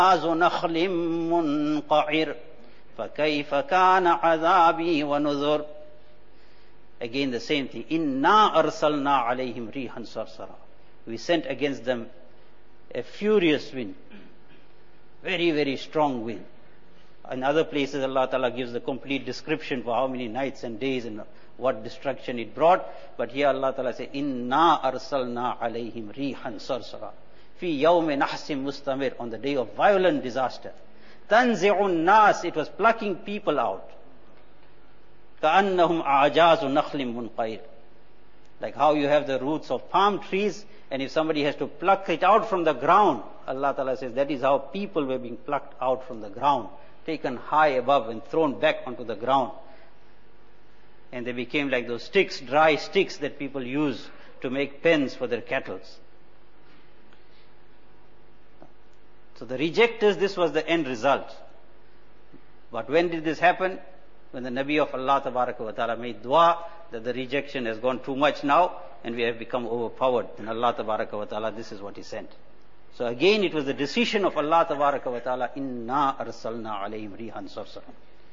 نخل منقعر فكيف كان عذابي ونذر. Again the same thing. Inna arsalna alayhim rihan sarsara. We sent against them a furious wind. Very, very strong wind. In other places Allah Ta'ala gives the complete description for how many nights and days and what destruction it brought. But here Allah Ta'ala says, Inna arsalna alayhim rihan sarsara. Fi yawme nahsim mustamir. On the day of violent disaster. Tanzi'un nas. It was plucking people out. كَأَنَّهُمْ أَعْجَازُ نَخْلٍ مُنْقَيْرٍ. Like how you have the roots of palm trees, and if somebody has to pluck it out from the ground, Allah Ta'ala says that is how people were being plucked out from the ground, taken high above and thrown back onto the ground. And they became like those sticks, dry sticks that people use to make pens for their cattle. So the rejectors, this was the end result. But when did this happen? When the Nabi of Allah Ta'ala made dua that the rejection has gone too much now and we have become overpowered. Then Allah Ta'ala, this is what He sent. So again it was the decision of Allah Ta'ala, Inna arsalna alayhim rihan sarsara.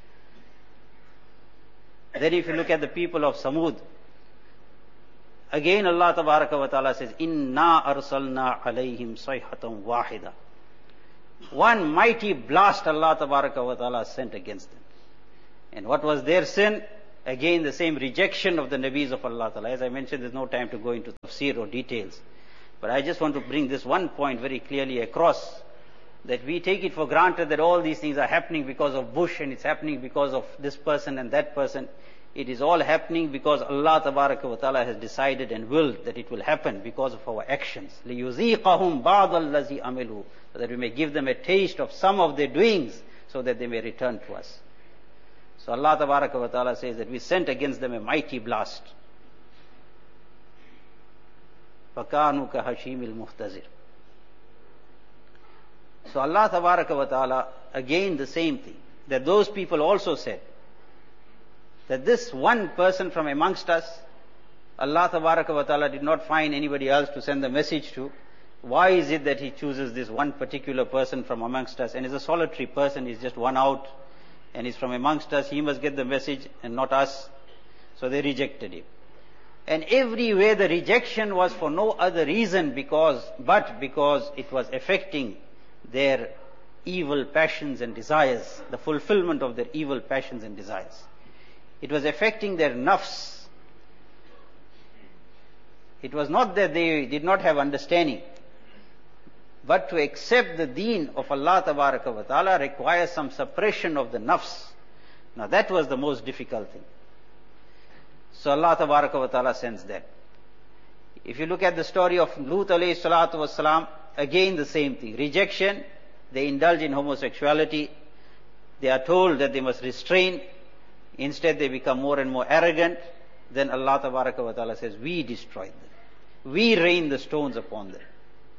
Then if you look at the people of Samud, again Allah Ta'ala says, Inna arsalna alayhim sayhatan wahida. One mighty blast Allah Ta'ala sent against them. And what was their sin? Again the same rejection of the Nabis of Allah Ta'ala. As I mentioned, there's no time to go into tafsir or details. But I just want to bring this one point very clearly across, that we take it for granted that all these things are happening because of Bush and it's happening because of this person and that person. It is all happening because Allah Ta'ala has decided and willed that it will happen because of our actions. لِيُذِيقَهُمْ بَعْضَ الَّذِي عَمِلُوا. So that we may give them a taste of some of their doings so that they may return to us. So Allah Ta'ala says that we sent against them a mighty blast. فَكَانُوا كَهَشِيمِ الْمُحْتَزِرِ. So Allah Ta'ala, again the same thing, that those people also said, that this one person from amongst us, Allah Ta'ala did not find anybody else to send the message to. Why is it that He chooses this one particular person from amongst us? And is a solitary person, he's just one out, and he's from amongst us, he must get the message and not us. So they rejected Him. And everywhere the rejection was for no other reason but because it was affecting their evil passions and desires, the fulfillment of their evil passions and desires. It was affecting their nafs. It was not that they did not have understanding, but to accept the deen of Allah Ta'ala requires some suppression of the nafs. Now that was the most difficult thing. So Allah Ta'ala sends that. If you look at the story of Lut alayhi salatu wasalam, again the same thing. Rejection, they indulge in homosexuality. They are told that they must restrain. Instead they become more and more arrogant. Then Allah Ta'ala says, we destroyed them. We rain the stones upon them.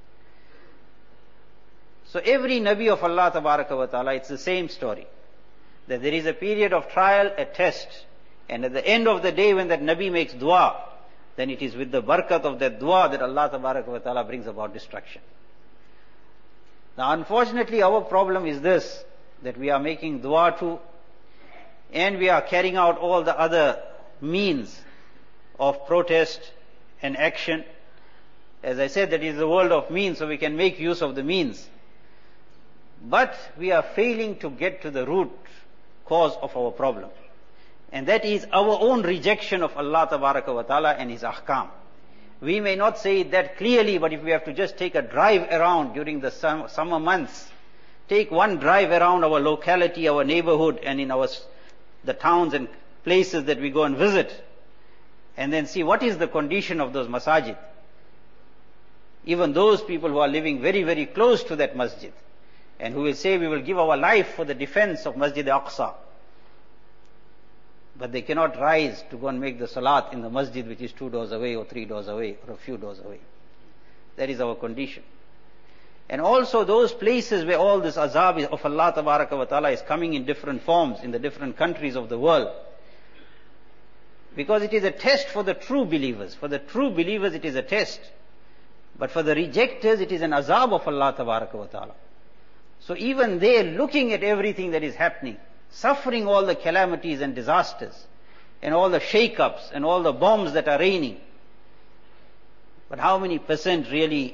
So every Nabi of Allah Ta'ala, it's the same story. That there is a period of trial, a test. And at the end of the day when that Nabi makes dua, then it is with the barakat of that dua that Allah Ta'ala brings about destruction. Now unfortunately our problem is this, that we are making dua too, and we are carrying out all the other means of protest and action. As I said, that is the world of means, so we can make use of the means. But we are failing to get to the root cause of our problem. And that is our own rejection of Allah Ta'ala and His ahkam. We may not say it that clearly, but if we have to just take a drive around during the summer months, take one drive around our locality, our neighborhood, and in the towns and places that we go and visit, and then see what is the condition of those masajid. Even those people who are living very, very close to that masjid, and who will say, we will give our life for the defense of Masjid Aqsa. But they cannot rise to go and make the salat in the masjid which is 2 doors away or 3 doors away or a few doors away. That is our condition. And also those places where all this azab of Allah Ta'ala is coming in different forms in the different countries of the world. Because it is a test for the true believers. For the true believers it is a test. But for the rejectors it is an azab of Allah Ta'ala. So even they, looking at everything that is happening, suffering all the calamities and disasters, and all the shake-ups, and all the bombs that are raining, but how many percent really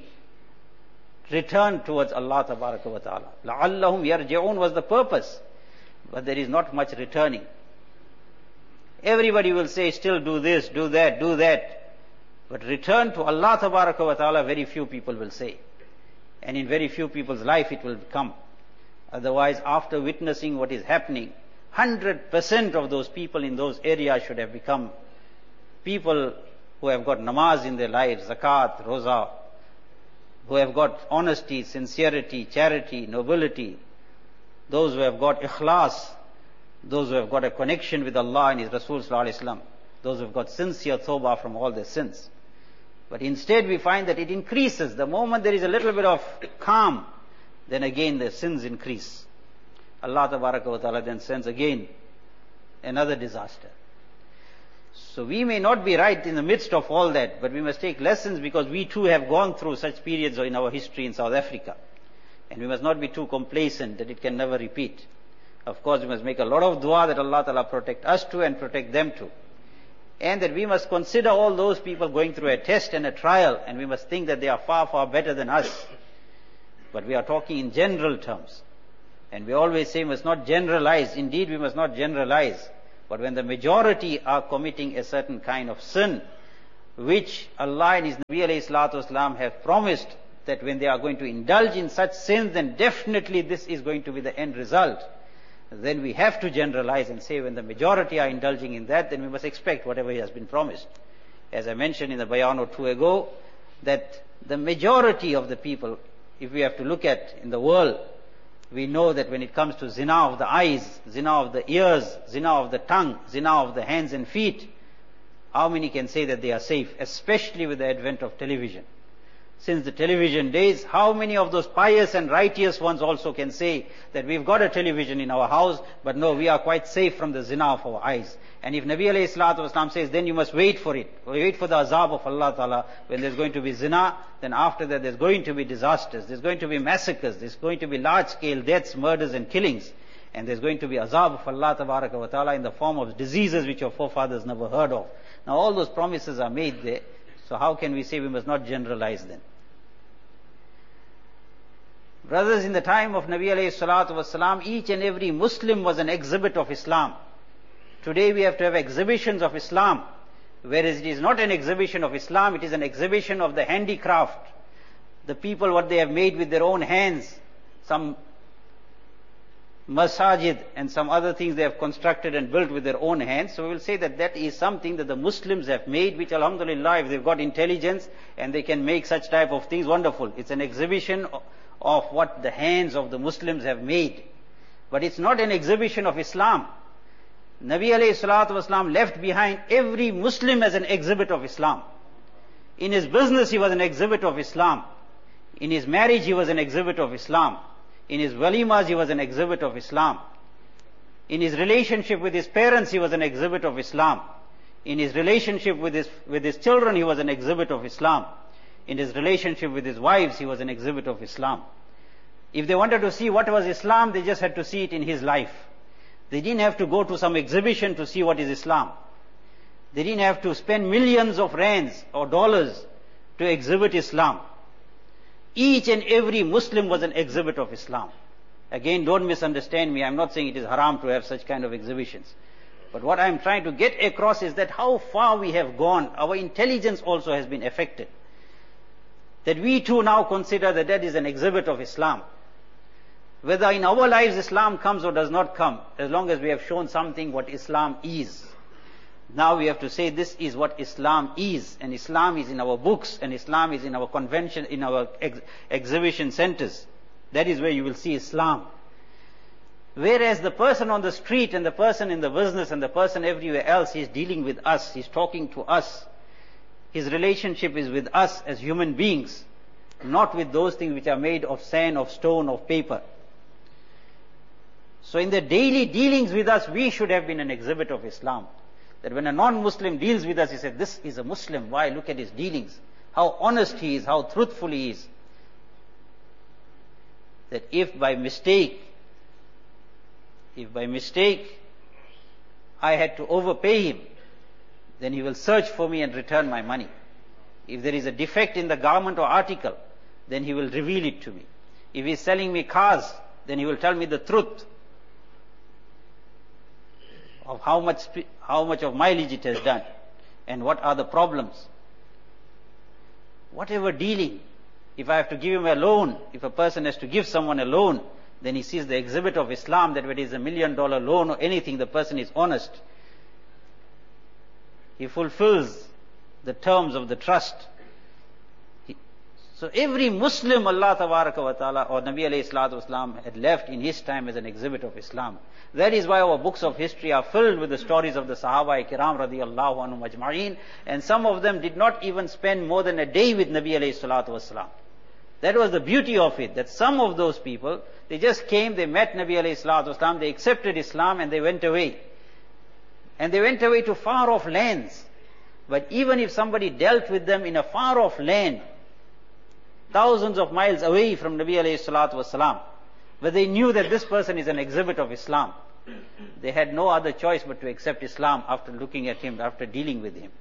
return towards Allah Tabaraka wa Ta'ala? لَعَلَّهُمْ يَرْجِعُونَ was the purpose, but there is not much returning. Everybody will say, still do this, do that, do that. But return to Allah Tabaraka wa Ta'ala, very few people will say. And in very few people's life it will come. Otherwise, after witnessing what is happening, 100% of those people in those areas should have become people who have got namaz in their lives, zakat, roza, who have got honesty, sincerity, charity, nobility, those who have got ikhlas, those who have got a connection with Allah and His Rasul Sallallahu Alaihi Wasallam, those who have got sincere tawbah from all their sins. But instead we find that it increases. The moment there is a little bit of calm, then again the sins increase. Allah Tabaraka wa Ta'ala then sends again another disaster. So we may not be right in the midst of all that, but we must take lessons, because we too have gone through such periods in our history in South Africa. And we must not be too complacent that it can never repeat. Of course, we must make a lot of dua that Allah Ta'ala protect us too and protect them too. And that we must consider all those people going through a test and a trial, and we must think that they are far, far better than us. But we are talking in general terms. And we always say we must not generalize. Indeed, we must not generalize. But when the majority are committing a certain kind of sin, which Allah and His Nabi alayhi salatu wasalam have promised that when they are going to indulge in such sins, then definitely this is going to be the end result. Then we have to generalize and say when the majority are indulging in that, then we must expect whatever has been promised. As I mentioned in the bayan or two ago, that the majority of the people, if we have to look at in the world, we know that when it comes to zina of the eyes, zina of the ears, zina of the tongue, zina of the hands and feet, how many can say that they are safe, especially with the advent of television? Since the television days, how many of those pious and righteous ones also can say that we've got a television in our house, but no, we are quite safe from the zina of our eyes. And if Nabi alayhi salatu wasalam says, then you must wait for it, wait for the azab of Allah Ta'ala, when there's going to be zina, then after that there's going to be disasters, there's going to be massacres, there's going to be large scale deaths, murders and killings, and there's going to be azab of Allah Tabaraka wa Ta'ala in the form of diseases which your forefathers never heard of. Now all those promises are made there, so how can we say we must not generalize them? Brothers, in the time of Nabi alayhi salatu wasalam, each and every Muslim was an exhibit of Islam. Today we have to have exhibitions of Islam, whereas it is not an exhibition of Islam, it is an exhibition of the handicraft. The people, what they have made with their own hands, some masajid and some other things they have constructed and built with their own hands. So we will say that that is something that the Muslims have made, which alhamdulillah, if they've got intelligence and they can make such type of things, wonderful. It's an exhibition of what the hands of the Muslims have made. But it's not an exhibition of Islam. Nabi alayhi salatu wasalam left behind every Muslim as an exhibit of Islam. In his business he was an exhibit of Islam. In his marriage he was an exhibit of Islam. In his walimas he was an exhibit of Islam. In his relationship with his parents he was an exhibit of Islam. In his relationship with his children he was an exhibit of Islam. In his relationship with his wives he was an exhibit of Islam. If they wanted to see what was Islam, they just had to see it in his life. They didn't have to go to some exhibition to see what is Islam. They didn't have to spend millions of rands or dollars to exhibit Islam. Each and every Muslim was an exhibit of Islam. Again, don't misunderstand me. I'm not saying it is haram to have such kind of exhibitions. But what I'm trying to get across is that how far we have gone. Our intelligence also has been affected. That we too now consider that that is an exhibit of Islam. Whether in our lives Islam comes or does not come, as long as we have shown something what Islam is. Now we have to say this is what Islam is, and Islam is in our books, and Islam is in our convention, in our exhibition centers. That is where you will see Islam. Whereas the person on the street and the person in the business and the person everywhere else, he is dealing with us, he is talking to us. His relationship is with us as human beings, not with those things which are made of sand, of stone, of paper. So in the daily dealings with us, we should have been an exhibit of Islam. That when a non-Muslim deals with us, he said, this is a Muslim. Why? Look at his dealings. How honest he is, how truthful he is. that if by mistake I had to overpay him, then he will search for me and return my money. If there is a defect in the garment or article, then he will reveal it to me. If he is selling me cars, then he will tell me the truth of how much of mileage it has done and what are the problems. Whatever dealing, if I have to give him a loan, if a person has to give someone a loan, then he sees the exhibit of Islam that when it is $1 million loan or anything, the person is honest. He fulfills the terms of the trust. So every Muslim Allah Tabaraka wa Ta'ala or Nabi alayhi salatu wasalam had left in his time as an exhibit of Islam. That is why our books of history are filled with the stories of the Sahaba Kiram radiyallahu anhum ajma'een, and some of them did not even spend more than a day with Nabi alayhi salatu wasalam. That was the beauty of it, that some of those people, they just came, they met Nabi alayhi salatu wasalam, they accepted Islam and they went away. And they went away to far off lands. But even if somebody dealt with them in a far off land, thousands of miles away from Nabi alayhi salatu wasalam, but they knew that this person is an exhibit of Islam, they had no other choice but to accept Islam after looking at him, after dealing with him.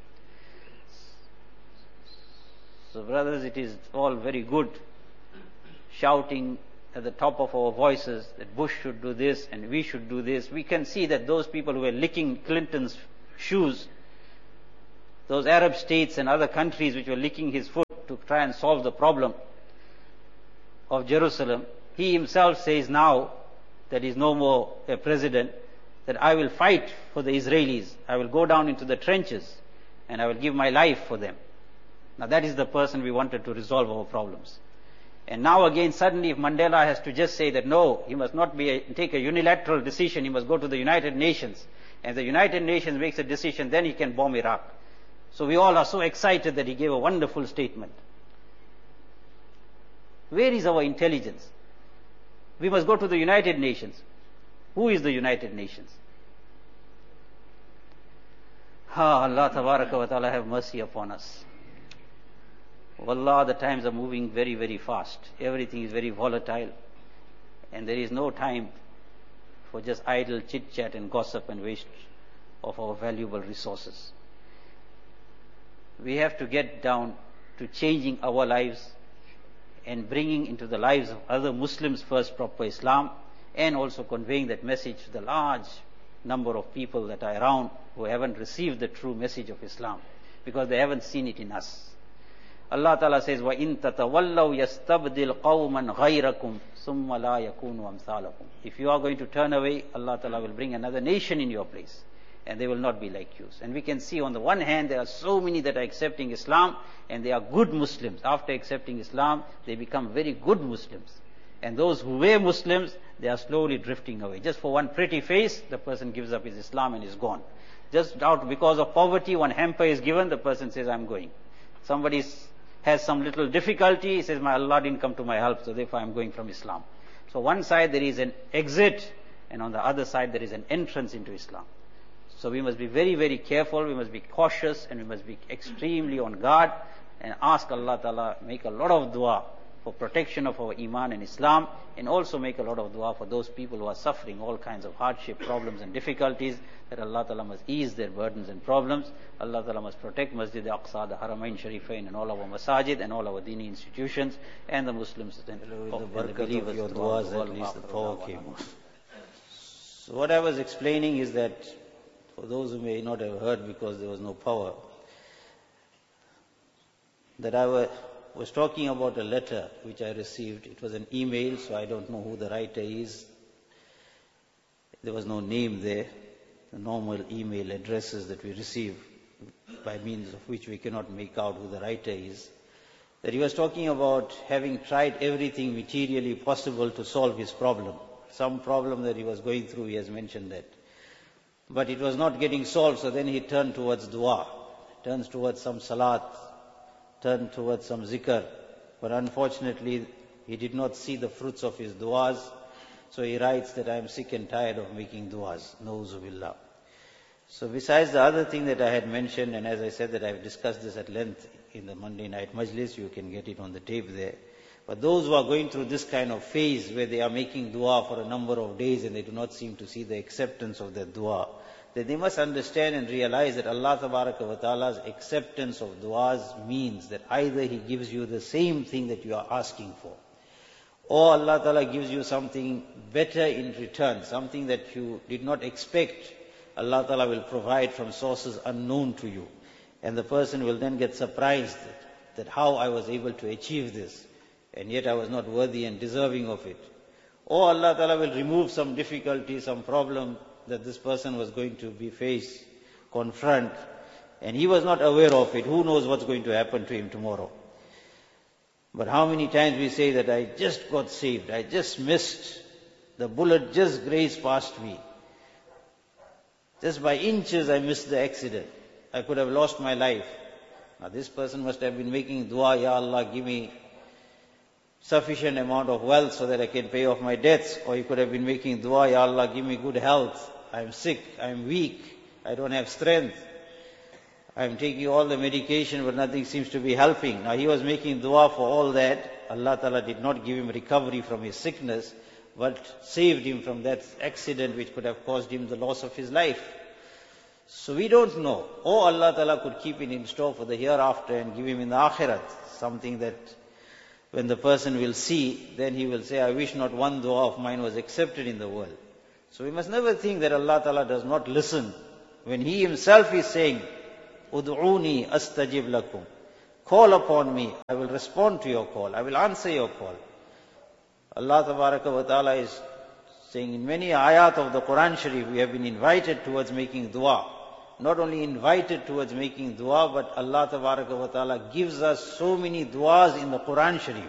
So brothers, it is all very good shouting at the top of our voices that Bush should do this and we should do this. We can see that those people who were licking Clinton's shoes, those Arab states and other countries which were licking his foot to try and solve the problem of Jerusalem, he himself says now that he is no more a president, that I will fight for the Israelis. I will go down into the trenches and I will give my life for them. Now that is the person we wanted to resolve our problems. And now again, suddenly if Mandela has to just say that no, he must not take a unilateral decision, he must go to the United Nations. And the United Nations makes a decision, then he can bomb Iraq. So we all are so excited that he gave a wonderful statement. Where is our intelligence? We must go to the United Nations. Who is the United Nations? Allah Tabaraka wa Ta'ala have mercy upon us. Wallah, the times are moving very, very fast. Everything is very volatile. And there is no time for just idle chit-chat and gossip and waste of our valuable resources. We have to get down to changing our lives and bringing into the lives of other Muslims first proper Islam, and also conveying that message to the large number of people that are around who haven't received the true message of Islam because they haven't seen it in us. Allah Ta'ala says, وَإِن تَتَوَلَّوْا يَسْتَبْدِلْ قَوْمًا غَيْرَكُمْ ثُمَّ لَا يَكُونُوا أَمْثَالَكُمْ. If you are going to turn away, Allah Ta'ala will bring another nation in your place, and they will not be like you. And we can see on the one hand, there are so many that are accepting Islam, and they are good Muslims. After accepting Islam, they become very good Muslims. And those who were Muslims, they are slowly drifting away. Just for one pretty face, the person gives up his Islam and is gone. Just out because of poverty, one hamper is given, the person says, I'm going. Somebody has some little difficulty, he says, my Allah didn't come to my help, so therefore I'm going from Islam. So one side there is an exit, and on the other side there is an entrance into Islam. So we must be very, very careful, we must be cautious, and we must be extremely on guard, and ask Allah Ta'ala, make a lot of dua for protection of our Iman and Islam, and also make a lot of dua for those people who are suffering all kinds of hardship, problems and difficulties, that Allah Ta'ala must ease their burdens and problems. Allah Ta'ala must protect Masjid Aqsa, the Haramain Sharifain, and all our masajid, and all our dini institutions, and the Muslims and the believers. Of your duas, at least the power came. So what I was explaining is that, for those who may not have heard because there was no power, that I was talking about a letter which I received. It was an email, so I don't know who the writer is. There was no name there. The normal email addresses that we receive, by means of which we cannot make out who the writer is. That he was talking about having tried everything materially possible to solve his problem. Some problem that he was going through, he has mentioned that. But it was not getting solved, so then he turned towards dua, turns towards some salat, turned towards some zikr. But unfortunately, he did not see the fruits of his duas, so he writes that I am sick and tired of making duas. Nauzu billah. So besides the other thing that I had mentioned, and as I said that I have discussed this at length in the Monday night majlis, you can get it on the tape there. But those who are going through this kind of phase where they are making dua for a number of days and they do not seem to see the acceptance of their dua, then they must understand and realize that Allah wa Ta'ala's acceptance of duas means that either He gives you the same thing that you are asking for, or Allah Ta'ala gives you something better in return, something that you did not expect. Allah Ta'ala will provide from sources unknown to you. And the person will then get surprised that how I was able to achieve this, and yet I was not worthy and deserving of it. Or Allah Ta'ala will remove some difficulty, some problem that this person was going to be faced, confront, and he was not aware of it. Who knows what's going to happen to him tomorrow? But how many times we say that I just got saved, I just missed, the bullet just grazed past me. Just by inches I missed the accident. I could have lost my life. Now this person must have been making dua, Ya Allah, give me sufficient amount of wealth so that I can pay off my debts. Or he could have been making dua, Ya Allah, give me good health. I am sick, I am weak, I don't have strength. I am taking all the medication but nothing seems to be helping. Now he was making dua for all that. Allah Ta'ala did not give him recovery from his sickness, but saved him from that accident which could have caused him the loss of his life. So we don't know. Or Allah Ta'ala could keep it in store for the hereafter and give him in the akhirat, something that when the person will see, then he will say, I wish not one dua of mine was accepted in the world. So we must never think that Allah Ta'ala does not listen. When He Himself is saying, Ud'uni astajib lakum. Call upon me, I will respond to your call, I will answer your call. Allah wa Ta'ala is saying in many ayat of the Quran Sharif, we have been invited towards making dua. Not only invited towards making dua, but Allah wa Ta'ala gives us so many duas in the Quran Sharif.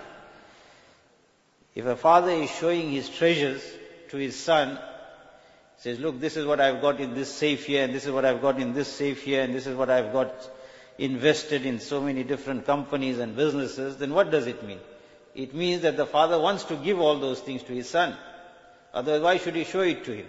If a father is showing his treasures to his son, says, look, this is what I've got in this safe here, and this is what I've got in this safe here, and this is what I've got invested in so many different companies and businesses, then what does it mean? It means that the father wants to give all those things to his son. Otherwise, why should he show it to him?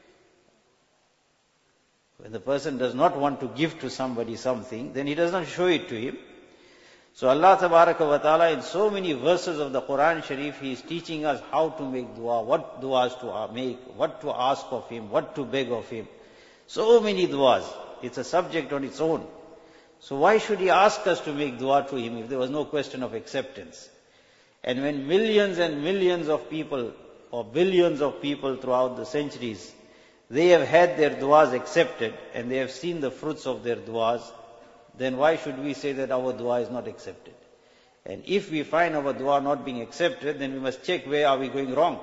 When the person does not want to give to somebody something, then he does not show it to him. So Allah wa Ta'ala in so many verses of the Quran Sharif, He is teaching us how to make dua, what duas to make, what to ask of Him, what to beg of Him. So many duas. It's a subject on its own. So why should He ask us to make dua to Him if there was no question of acceptance? And when millions and millions of people, or billions of people throughout the centuries, they have had their duas accepted and they have seen the fruits of their duas, then why should we say that our dua is not accepted? And if we find our dua not being accepted, then we must check where are we going wrong.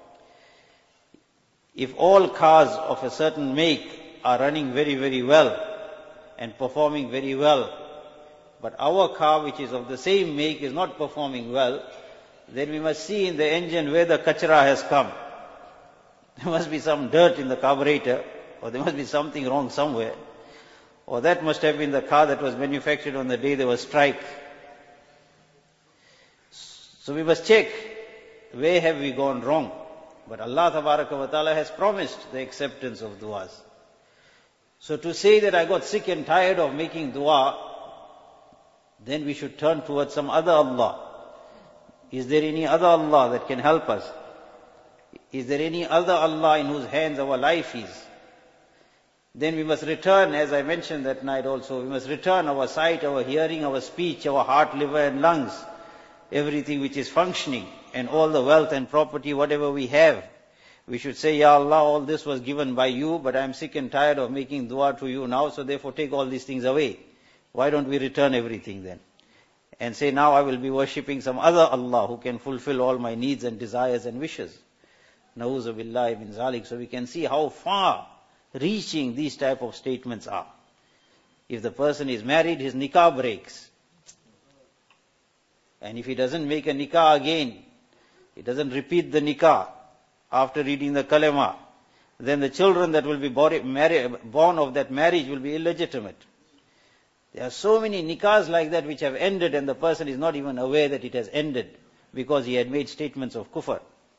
If all cars of a certain make are running very, very well and performing very well, but our car which is of the same make is not performing well, then we must see in the engine where the kachra has come. There must be some dirt in the carburetor, or there must be something wrong somewhere. Or that must have been the car that was manufactured on the day there was strike. So we must check, where have we gone wrong? But Allah wa Ta'ala has promised the acceptance of duas. So to say that I got sick and tired of making dua, then we should turn towards some other Allah. Is there any other Allah that can help us? Is there any other Allah in whose hands our life is? Then we must return, as I mentioned that night also, we must return our sight, our hearing, our speech, our heart, liver and lungs, everything which is functioning, and all the wealth and property, whatever we have. We should say, Ya Allah, all this was given by you, but I am sick and tired of making dua to you now, so therefore take all these things away. Why don't we return everything then? And say, now I will be worshipping some other Allah who can fulfill all my needs and desires and wishes. Na'uzu billahi min zalik. So we can see how far reaching these type of statements are. If the person is married, his nikah breaks. And if he doesn't make a nikah again, he doesn't repeat the nikah after reading the kalima, then the children that will be born of that marriage will be illegitimate. There are so many nikahs like that which have ended and the person is not even aware that it has ended because he had made statements of kufr.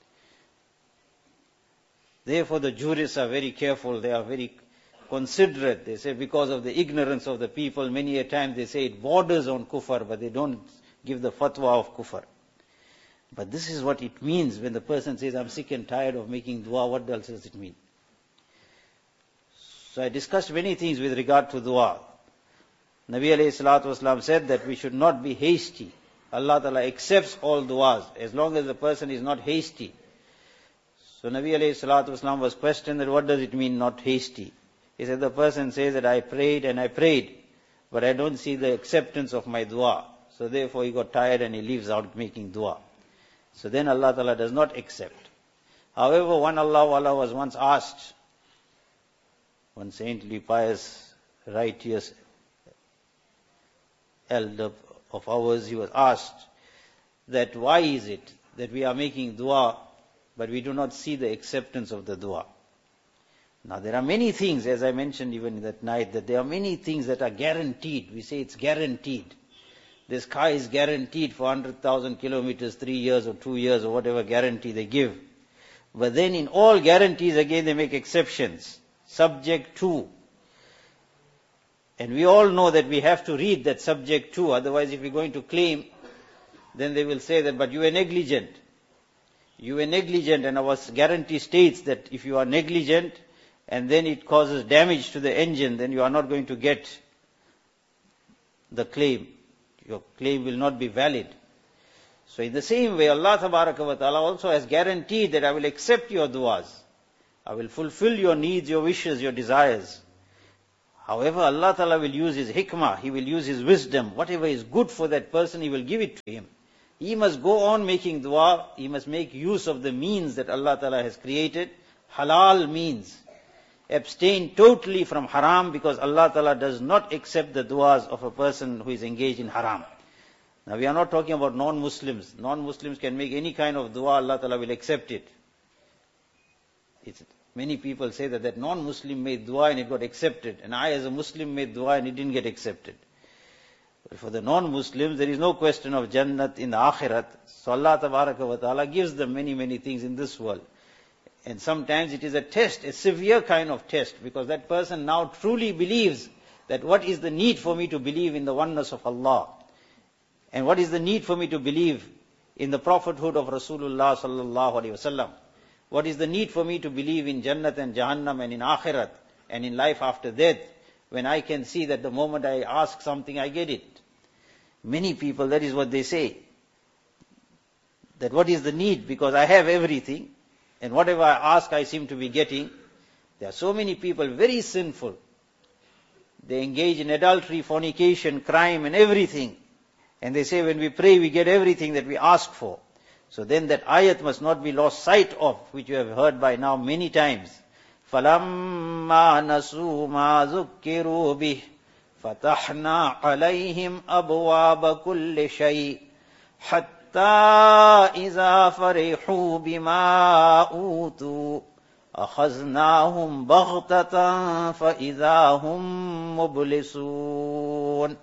Therefore the jurists are very careful, they are very considerate. They say because of the ignorance of the people, many a time they say it borders on kufr, but they don't give the fatwa of kufr. But this is what it means when the person says, I'm sick and tired of making dua. What else does it mean? So I discussed many things with regard to dua. Nabi alayhi salatu wasalam said that we should not be hasty. Allah Ta'ala accepts all du'as as long as the person is not hasty. So Nabi alayhi salatu wasalam was questioned that what does it mean not hasty? He said the person says that I prayed and I prayed, but I don't see the acceptance of my dua. So therefore he got tired and he leaves out making dua. So then Allah Ta'ala does not accept. However, one Allah was once asked, one saintly, pious, righteous elder of ours, he was asked that why is it that we are making dua but we do not see the acceptance of the dua? Now there are many things, as I mentioned even that night, that there are many things that are guaranteed. We say it's guaranteed. The sky is guaranteed for 100,000 kilometers, 3 years or 2 years or whatever guarantee they give. But then in all guarantees again they make exceptions. Subject to. And we all know that we have to read that subject to, otherwise if we're going to claim, then they will say that, but you were negligent. You were negligent, and our guarantee states that if you are negligent and then it causes damage to the engine, then you are not going to get the claim. Your claim will not be valid. So in the same way, Allah Tabaraka wa Ta'ala also has guaranteed that I will accept your du'as. I will fulfill your needs, your wishes, your desires. However, Allah Ta'ala will use His hikmah, He will use His wisdom. Whatever is good for that person, He will give it to him. He must go on making dua, he must make use of the means that Allah Ta'ala has created, halal means. Abstain totally from haram, because Allah Ta'ala does not accept the duas of a person who is engaged in haram. Now we are not talking about non-Muslims. Non-Muslims can make any kind of dua, Allah Ta'ala will accept it. Many people say that non-Muslim made dua and it got accepted, and I as a Muslim made dua and it didn't get accepted. But for the non-Muslims, there is no question of Jannat in the Akhirat. So Allah Tabaraka wa Ta'ala gives them many, many things in this world. And sometimes it is a test, a severe kind of test, because that person now truly believes that what is the need for me to believe in the oneness of Allah? And what is the need for me to believe in the prophethood of Rasulullah sallallahu alaihi wasallam? What is the need for me to believe in Jannat and Jahannam and in Akhirat and in life after death, when I can see that the moment I ask something, I get it? Many people, that is what they say. That what is the need? Because I have everything, and whatever I ask, I seem to be getting. There are so many people very sinful. They engage in adultery, fornication, crime and everything. And they say when we pray, we get everything that we ask for. So then that ayat must not be lost sight of, which you have heard by now many times. فَلَمَّا نَسُوا مَا ذُكِّرُوا بِهِ فَتَحْنَا عَلَيْهِمْ أَبْوَابَ كُلِّ شَيْءٍ حَتَّى إِذَا فَرِحُوا بِمَا أُوتُوا أَخَذْنَاهُمْ بَغْتَةً فَإِذَا هُمْ مُبْلِسُونَ.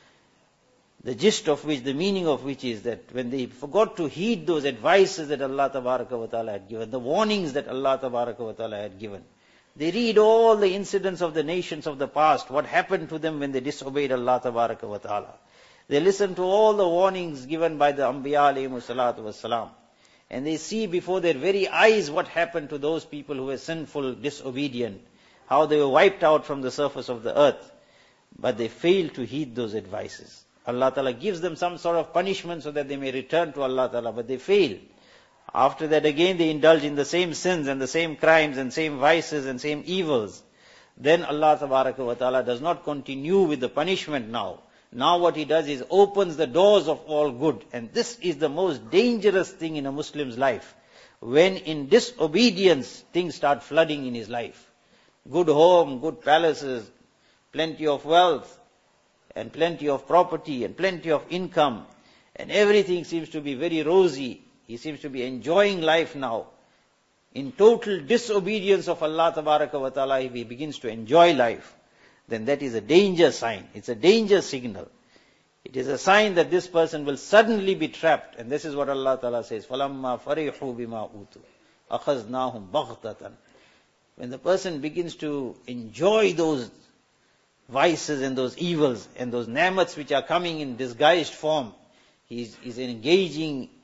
The gist of which, the meaning of which is that when they forgot to heed those advices that Allah Tabaraka wa Ta'ala had given, the warnings that Allah Tabaraka wa Ta'ala had given, they read all the incidents of the nations of the past, what happened to them when they disobeyed Allah Tabaraka wa Ta'ala. They listen to all the warnings given by the Anbiya alayhimu salatu wassalam. And they see before their very eyes what happened to those people who were sinful, disobedient, how they were wiped out from the surface of the earth. But they failed to heed those advices. Allah Ta'ala gives them some sort of punishment so that they may return to Allah Ta'ala, but they fail. After that again they indulge in the same sins and the same crimes and same vices and same evils. Then Allah Tabaraka wa Ta'ala does not continue with the punishment now. Now what He does is opens the doors of all good. And this is the most dangerous thing in a Muslim's life. When in disobedience things start flooding in his life. Good home, good palaces, plenty of wealth, and plenty of property, and plenty of income, and everything seems to be very rosy. He seems to be enjoying life now. In total disobedience of Allah Tabaraka wa Ta'ala, if he begins to enjoy life, then that is a danger sign. It's a danger signal. It is a sign that this person will suddenly be trapped. And this is what Allah Ta'ala says, فَلَمَّا فَرِحُوا بِمَا أُوتُوا أَخَذْنَاهُمْ بَغْتَةً. When the person begins to enjoy those vices and those evils and those ni'mats which are coming in disguised form, he is engaging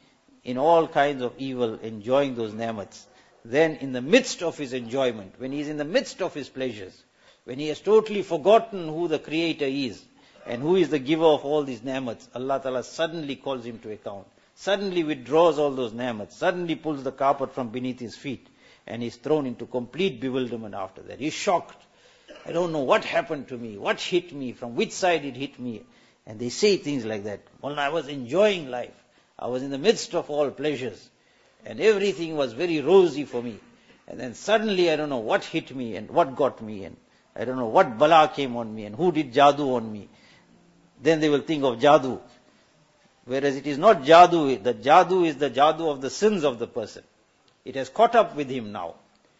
in all kinds of evil, enjoying those ni'mats. Then in the midst of his enjoyment, when he is in the midst of his pleasures, when he has totally forgotten who the Creator is and who is the giver of all these ni'mats, Allah Ta'ala suddenly calls him to account, suddenly withdraws all those ni'mats, suddenly pulls the carpet from beneath his feet, and he's thrown into complete bewilderment after that. He's shocked. I don't know what happened to me, what hit me, from which side it hit me. And they say things like that. Well, I was enjoying life. I was in the midst of all pleasures. And everything was very rosy for me. And then suddenly I don't know what hit me and what got me. And I don't know what bala came on me and who did jadoo on me. Then they will think of jadoo. Whereas it is not jadoo. The jadoo is the jadoo of the sins of the person. It has caught up with him now.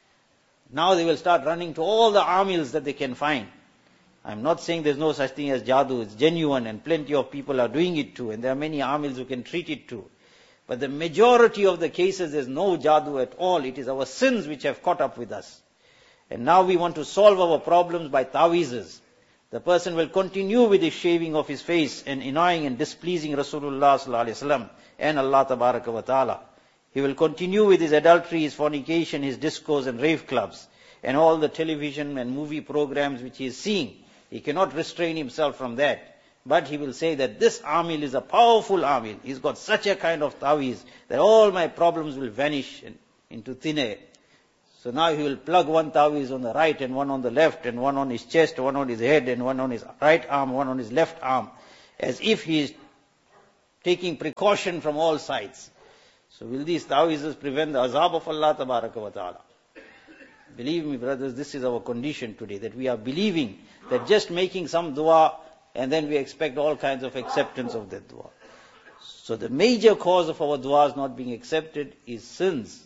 Now they will start running to all the amils that they can find. I'm not saying there's no such thing as jadoo. It's genuine and plenty of people are doing it too. And there are many amils who can treat it too. But the majority of the cases there's no jadoo at all. It is our sins which have caught up with us. And now we want to solve our problems by ta'weezes. The person will continue with his shaving of his face and annoying and displeasing Rasulullah sallallahu alaihi wasallam and Allah tabaraka wa ta'ala. He will continue with his adultery, his fornication, his discos and rave clubs, and all the television and movie programs which he is seeing. He cannot restrain himself from that. But he will say that this amil is a powerful amil. He's got such a kind of ta'weez that all my problems will vanish into thin air. So now he will plug one ta'weez on the right and one on the left and one on his chest, one on his head and one on his right arm, one on his left arm, as if he is taking precaution from all sides. So will these ta'weezes prevent the azab of Allah tabaraka wa ta'ala? Believe me, brothers, this is our condition today, that we are believing that just making some dua and then we expect all kinds of acceptance of that dua. So the major cause of our duas not being accepted is sins.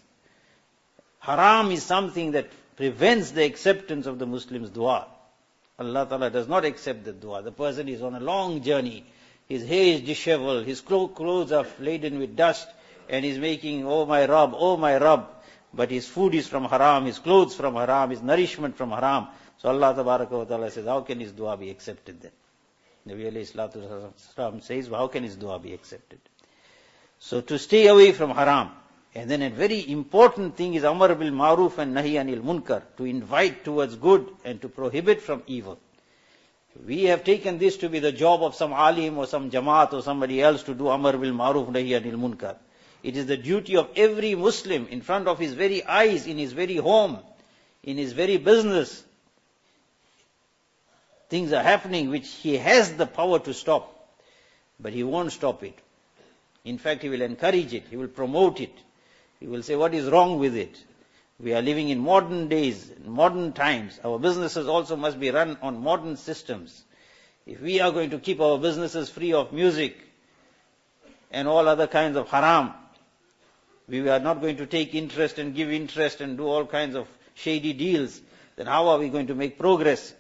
Haram is something that prevents the acceptance of the Muslim's dua. Allah Ta'ala does not accept the dua. The person is on a long journey. His hair is disheveled. His clothes are laden with dust. And he's making, oh my Rabb. But his food is from haram, his clothes from haram, his nourishment from haram. So Allah Ta'ala says, how can his dua be accepted then? Nabi alayhi salatu wasalam says, how can his dua be accepted? So to stay away from haram. And then a very important thing is amar bil ma'ruf and nahi anil munkar, to invite towards good and to prohibit from evil. We have taken this to be the job of some alim or some jamaat or somebody else to do amar bil ma'ruf nahi anil munkar. It is the duty of every Muslim in front of his very eyes, in his very home, in his very business. Things are happening which he has the power to stop, but he won't stop it. In fact, he will encourage it, he will promote it. He will say, what is wrong with it? We are living in modern days, in modern times. Our businesses also must be run on modern systems. If we are going to keep our businesses free of music and all other kinds of haram, we are not going to take interest and give interest and do all kinds of shady deals, then how are we going to make progress?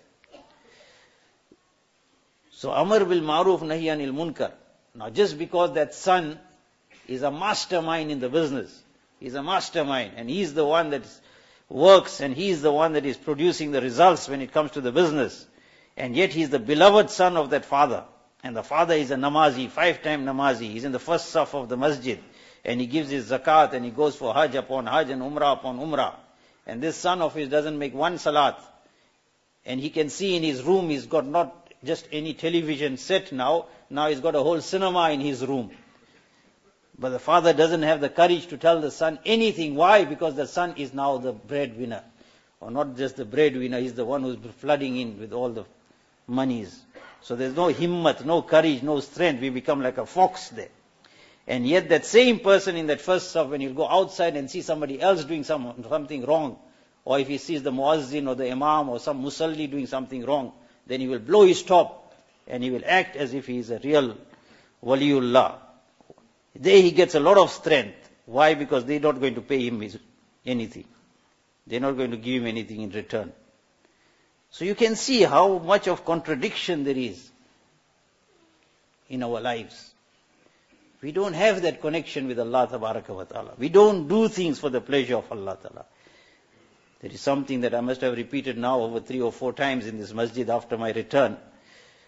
So, amar bil ma'ruf nahi anil munkar. Now, just because that son is a mastermind in the business, he's a mastermind and he's the one that works and he's the one that is producing the results when it comes to the business, and yet he's the beloved son of that father, and the father is a namazi, 5-time namazi, he's in the first saf of the masjid, and he gives his zakat and he goes for hajj upon hajj and umrah upon umrah, and this son of his doesn't make one salat, and he can see in his room he's got not just any television set now he's got a whole cinema in his room. But the father doesn't have the courage to tell the son anything. Why? Because the son is now the breadwinner. Or not just the breadwinner, he's the one who's flooding in with all the monies. So there's no himmat, no courage, no strength. We become like a fox there. And yet that same person in that first saf, when he'll go outside and see somebody else doing something wrong, or if he sees the muazzin or the imam or some musalli doing something wrong, then he will blow his top and he will act as if he is a real waliullah. There he gets a lot of strength. Why? Because they're not going to pay him anything. They're not going to give him anything in return. So you can see how much of contradiction there is in our lives. We don't have that connection with Allah Tabaraka wa Ta'ala. We don't do things for the pleasure of Allah Ta'ala. There is something that I must have repeated now over 3 or 4 times in this masjid after my return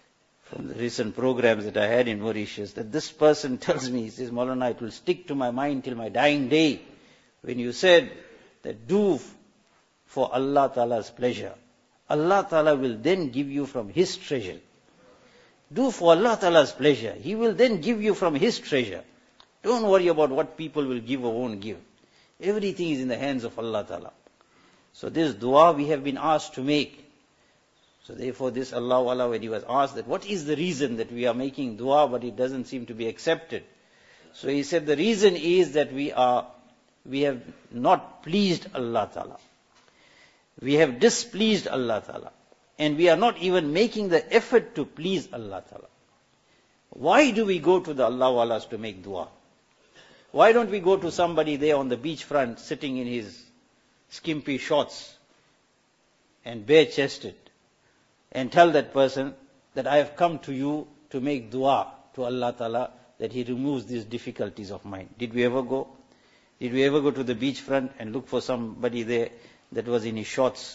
from the recent programs that I had in Mauritius, that this person tells me, he says, Maulana, it will stick to my mind till my dying day, when you said that do for Allah Ta'ala's pleasure. Allah Ta'ala will then give you from His treasure. Do for Allah Ta'ala's pleasure. He will then give you from His treasure. Don't worry about what people will give or won't give. Everything is in the hands of Allah Ta'ala. So this dua we have been asked to make. So therefore this Allah, when he was asked that what is the reason that we are making dua but it doesn't seem to be accepted. So he said the reason is that we have not pleased Allah Ta'ala. We have displeased Allah Ta'ala. And we are not even making the effort to please Allah Ta'ala. Why do we go to the Allah to make dua? Why don't we go to somebody there on the beach front sitting in his skimpy shorts and bare-chested and tell that person that I have come to you to make dua to Allah Ta'ala that He removes these difficulties of mine. Did we ever go? Did we ever go to the beach front and look for somebody there that was in his shorts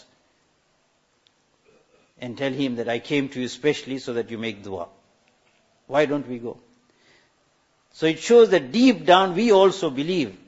and tell him that I came to you specially so that you make dua? Why don't we go? So it shows that deep down we also believe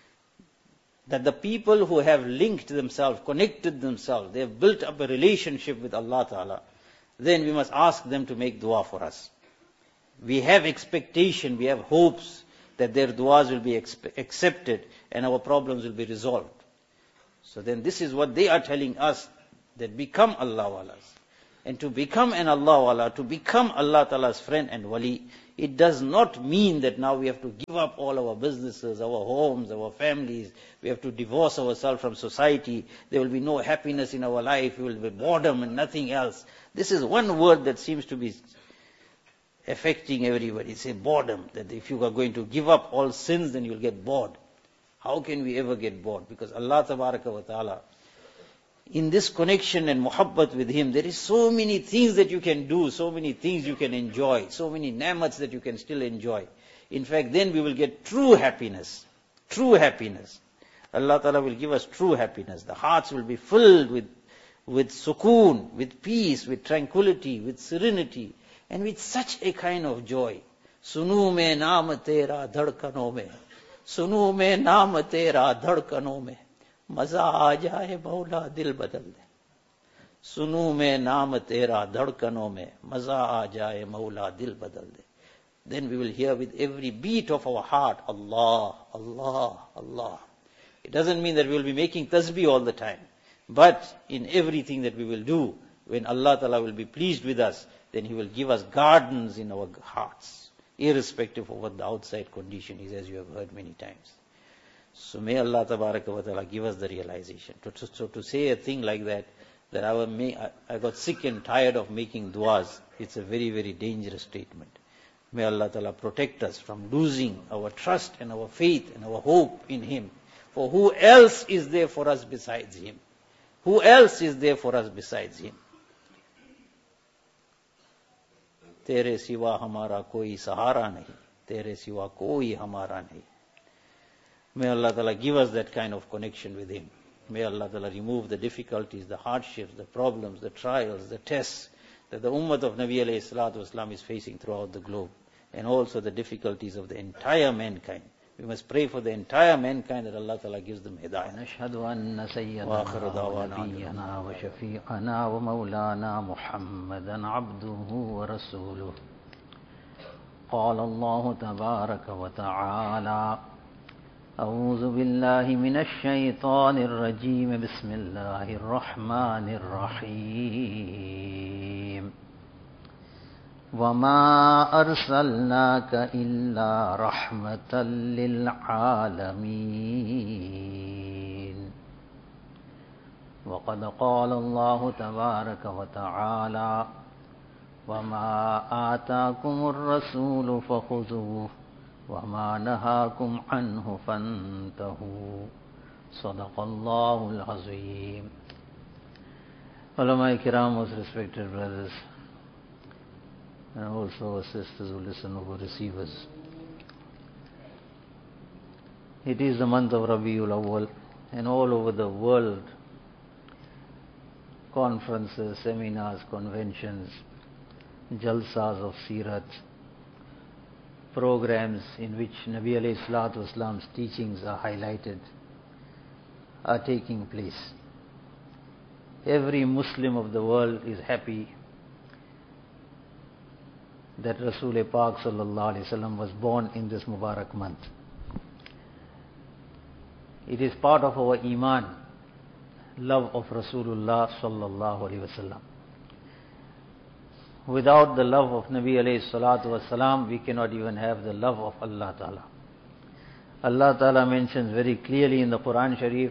that the people who have linked themselves, connected themselves, they have built up a relationship with Allah Ta'ala, then we must ask them to make dua for us. We have expectation, we have hopes that their duas will be accepted and our problems will be resolved. So then this is what they are telling us, that become Allah Walas. And to become an Allah Wala, to become Allah Ta'ala's friend and wali, it does not mean that now we have to give up all our businesses, our homes, our families. We have to divorce ourselves from society. There will be no happiness in our life. We will be boredom and nothing else. This is one word that seems to be affecting everybody. Say boredom. That if you are going to give up all sins, then you will get bored. How can we ever get bored? Because Allah Tabaraka wa Ta'ala, in this connection and muhabbat with Him, there is so many things that you can do, so many things you can enjoy, so many ni'mats that you can still enjoy. In fact, then we will get true happiness. True happiness. Allah Ta'ala will give us true happiness. The hearts will be filled with sukoon, with peace, with tranquility, with serenity, and with such a kind of joy. Sunu mein naam tera dhadkanon mein. Sunu mein naam tera dhadkanon mein. मजा आ जाए मौला दिल बदल दे. सुनू मैं नाम तेरा धड़कनों में मजा आ जाए मौला दिल बदल दे. Then we will hear with every beat of our heart, Allah, Allah, Allah. It doesn't mean that we will be making tasbih all the time. But in everything that we will do, when Allah Ta'ala will be pleased with us, then He will give us gardens in our hearts, irrespective of what the outside condition is, as you have heard many times. So may Allah Tabaraka wa Ta'ala give us the realization. So to say a thing like that I got sick and tired of making duas, it's a very, very dangerous statement. May Allah Ta'ala protect us from losing our trust and our faith and our hope in Him. For who else is there for us besides Him? Who else is there for us besides Him? Tere siwa hamara koi sahara nahi. Tere siwa koi hamara nahi. May Allah Ta'ala give us that kind of connection with Him. May Allah Ta'ala remove the difficulties, the hardships, the problems, the trials, the tests that the ummah of Nabi alayhi salatu wasalam is facing throughout the globe. And also the difficulties of the entire mankind. We must pray for the entire mankind that Allah Ta'ala gives them hidayah. نشهد أن سيدنا ونبينا وشفيعنا ومولانا محمدا عبده ورسوله. قال الله تبارك وتعالى أعوذ بالله من الشيطان الرجيم بسم الله الرحمن الرحيم وما أرسلناك إلا رحمة للعالمين وقد قال الله تبارك وتعالى وما آتاكم الرسول فخذوه وما نهاكم عنه فانتهوا صدق الله العظيم. Ulama Kiram, most respected brothers, and also sisters who listen over receivers. It is the month of Rabiul Awwal, and all over the world, conferences, seminars, conventions jalsas of Sirat, programs in which Nabi alayhi salatu wasalam's teachings are highlighted, are taking place. Every Muslim of the world is happy that Rasul Pak sallallahu alaihi wasallam was born in this Mubarak month. It is part of our iman, love of Rasulullah sallallahu alaihi wasallam. Without the love of Nabi alayhi salatu wasalam, we cannot even have the love of Allah Ta'ala. Allah Ta'ala mentions very clearly in the Quran Sharif,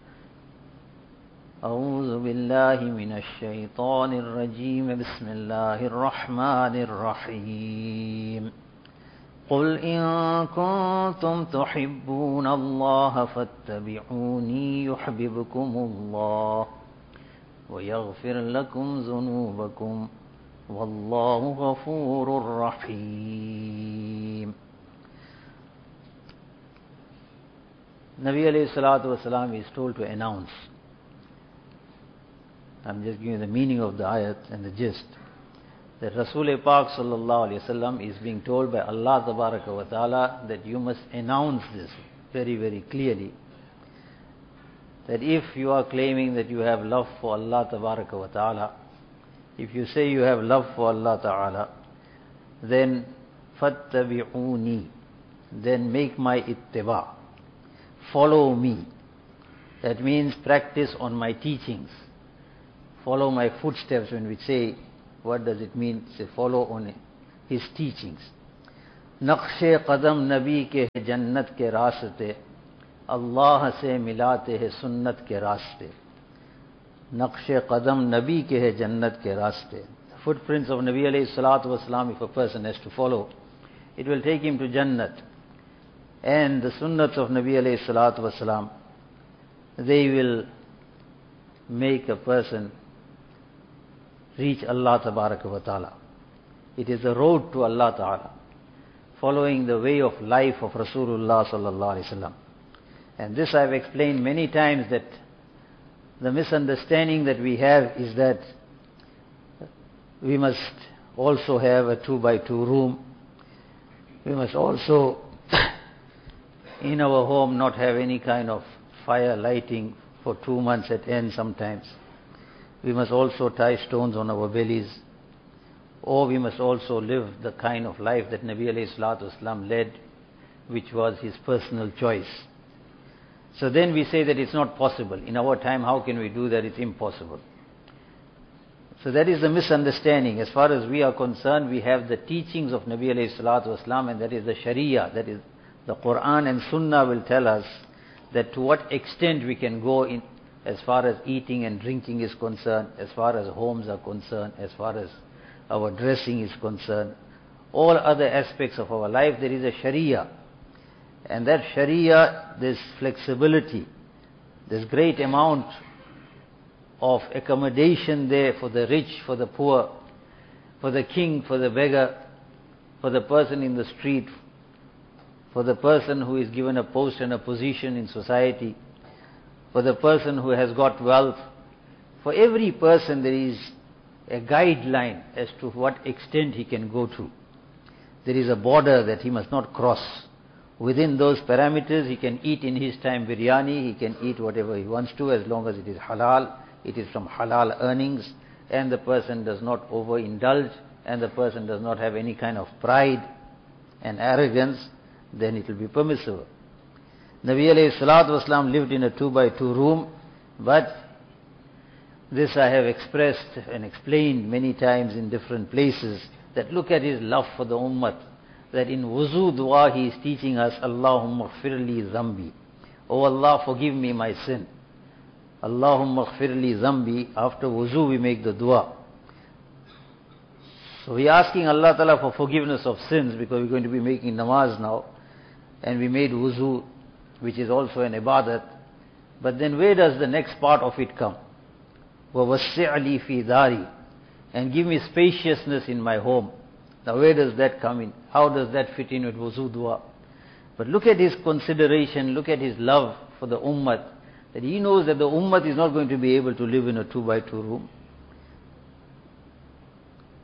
أعوذ بالله من الشيطان الرجيم بسم الله الرحمن الرحيم قل إن كنتم تحبون الله فاتبعوني يحببكم الله ويغفر لكم ذنوبكم والله غفور رحيم. Nabi alayhi salatu wasalam is told to announce. I'm just giving you the meaning of the ayat and the gist. That Rasul Pak sallallahu alayhi wasallam is being told by Allah tabaraka wa ta'ala that you must announce this very, very clearly. That if you are claiming that you have love for Allah tabaraka wa ta'ala, if you say you have love for Allah ta'ala, then fattabi'uni, then make my ittiba, follow me. That means practice on my teachings. Follow my footsteps. When we say, what does it mean? Say, follow on his teachings. Naqsh qadam nabi ke jannat ke raaste, Allah se milate hai sunnat ke raaste. Naqsh qadam nabi ke hai jannat ke raaste. The footprints of Nabi alayhi salatu wasalam, if a person has to follow, it will take him to Jannat. And the sunnats of Nabi alayhi salatu wasalam, they will make a person reach Allah tabaraka wa ta'ala. It is the road to Allah ta'ala, following the way of life of Rasulullah sallallahu alaihi wasallam. And this I have explained many times, that the misunderstanding that we have is that we must also have a 2x2 room. We must also in our home not have any kind of fire lighting for 2 months at end sometimes. We must also tie stones on our bellies. Or we must also live the kind of life that Nabi alayhi salatu wasalam led, which was his personal choice. So then we say that it's not possible. In our time, how can we do that? It's impossible. So that is the misunderstanding. As far as we are concerned, we have the teachings of Nabi alayhi salatu wasalam, and that is the Sharia, that is the Quran and Sunnah will tell us that to what extent we can go in as far as eating and drinking is concerned, as far as homes are concerned, as far as our dressing is concerned, all other aspects of our life, there is a Sharia. And that Sharia, there's flexibility, there's great amount of accommodation there for the rich, for the poor, for the king, for the beggar, for the person in the street, for the person who is given a post and a position in society, for the person who has got wealth. For every person there is a guideline as to what extent he can go to. There is a border that he must not cross. Within those parameters, he can eat in his time biryani, he can eat whatever he wants to, as long as it is halal, it is from halal earnings, and the person does not overindulge, and the person does not have any kind of pride and arrogance, then it will be permissible. Nabi alayhi salatu wasalam lived in a 2x2 room, but this I have expressed and explained many times in different places, that look at his love for the ummah, that in wuzu dua he is teaching us, Allahumma ghfirli zambi. Oh Allah, forgive me my sin. Allahumma ghfirli zambi. After wuzu we make the dua. So we are asking Allah Ta'ala for forgiveness of sins, because we're going to be making namaz now, and we made wuzu, which is also an ibadat. But then where does the next part of it come? وَوَسِّعْلِي فِي دَارِي, and give me spaciousness in my home. Now where does that come in? How does that fit in with wuzu dua? But look at his consideration, look at his love for the ummah, that he knows that the ummah is not going to be able to live in a 2x2 room.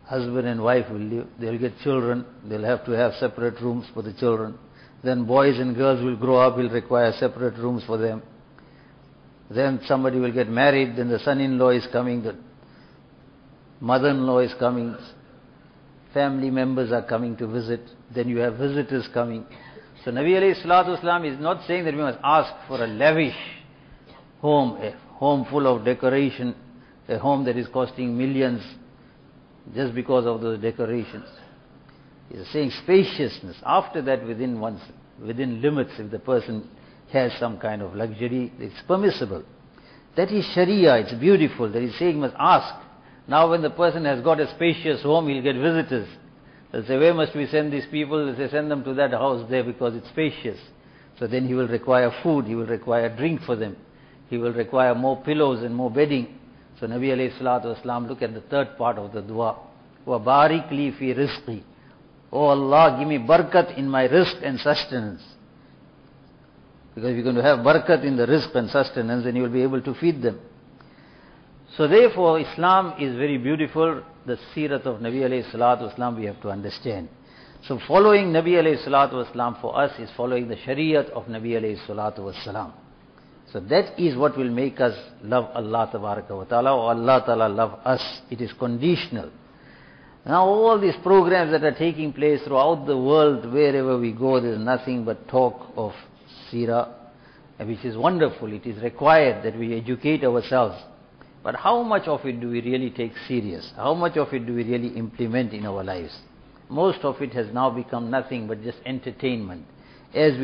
husband and wife will live, they'll get children, they'll have to have separate rooms for the children. Then boys and girls will grow up, will require separate rooms for them. Then somebody will get married, then the son-in-law is coming, the mother-in-law is coming, family members are coming to visit, then you have visitors coming. So Nabi alayhi salatu wasalam is not saying that we must ask for a lavish home, a home full of decoration, a home that is costing millions just because of those decorations. He's saying spaciousness. After that, within limits, if the person has some kind of luxury, it's permissible. That is Sharia, it's beautiful. That is saying must ask. Now when the person has got a spacious home, he'll get visitors. They'll say, where must we send these people? They'll say, send them to that house there because it's spacious. So then he will require food, he will require drink for them. He will require more pillows and more bedding. So Nabi alayhi salatu wasalam, look at the third part of the dua. وَبَارِكْ لِي فِي رِزْقِي. Oh Allah, give me barakat in my rizq and sustenance. Because if you're going to have barakat in the rizq and sustenance, then you will be able to feed them. So therefore, Islam is very beautiful. The seerat of Nabi alayhi salatu wasalam we have to understand. So following Nabi alayhi salatu wasalam for us is following the shariat of Nabi alayhi salatu wasalam. So that is what will make us love Allah tabaraka wa ta'ala, or Allah ta'ala love us. It is conditional. Now all these programs that are taking place throughout the world, wherever we go, there is nothing but talk of seerah, which is wonderful. It is required that we educate ourselves. But how much of it do we really take serious? How much of it do we really implement in our lives? Most of it has now become nothing but just entertainment. As we